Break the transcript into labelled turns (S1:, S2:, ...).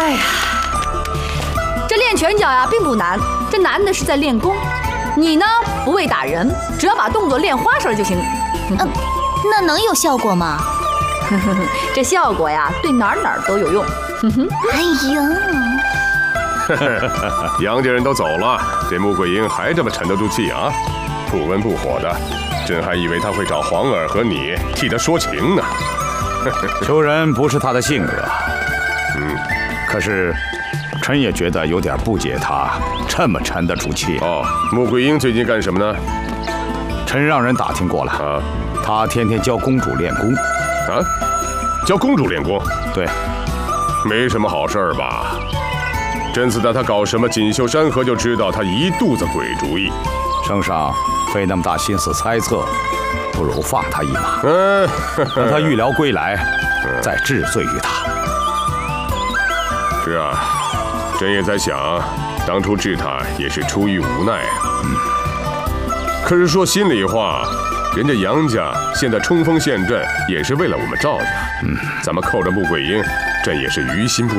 S1: 哎呀，这练拳脚呀并不难，这难的是在练功。你呢，不为打人，只要把动作练花哨就行。
S2: 那能有效果吗？
S1: 这效果呀，对哪儿都有用。
S2: 哎呀，
S3: 杨家人都走了，这穆桂英还这么沉得住气啊？不温不火的，朕还以为他会找皇儿和你替他说情呢。
S4: 求人不是他的性格，可是臣也觉得有点不解他这么沉得住气。
S3: 哦，穆桂英最近干什么呢？
S4: 臣让人打听过了
S3: 啊，
S4: 他天天教公主练功。
S3: 啊，教公主练功？
S4: 对，
S3: 没什么好事儿吧？朕自打他搞什么锦绣山河就知道他一肚子鬼主意。
S4: 圣上费那么大心思猜测，不如放他一马，等他预疗归来，再治罪于他。
S3: 是啊，朕也在想，当初治他也是出于无奈。可是说心里话，人家杨家现在冲锋陷阵，也是为了我们赵家。咱们扣着穆桂英，朕也是于心不